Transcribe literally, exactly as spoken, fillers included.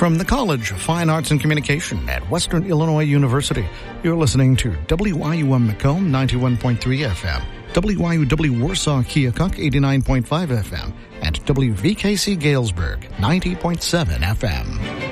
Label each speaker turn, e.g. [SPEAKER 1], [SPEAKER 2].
[SPEAKER 1] From the College of Fine Arts and Communication at Western Illinois University, you're listening to W I U M Macomb ninety-one point three F M, W I U W Warsaw Keokuk eighty-nine point five F M, and W V K C Galesburg ninety point seven F M.